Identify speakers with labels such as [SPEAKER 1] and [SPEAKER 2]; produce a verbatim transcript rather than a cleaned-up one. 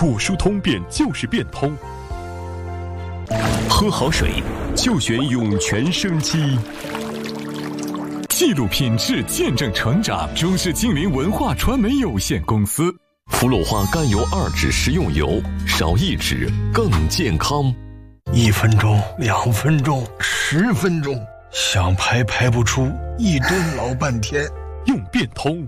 [SPEAKER 1] 果蔬通便就是变通。
[SPEAKER 2] 喝好水就选涌泉生机。
[SPEAKER 3] 记录品质，见证成长。中式精灵文化传媒有限公司。
[SPEAKER 2] 氟鲁化甘油二酯食用油，少一酯更健康。
[SPEAKER 4] 一分钟，两分钟，十分钟，想排排不出，一蹲老半天。
[SPEAKER 1] 用变通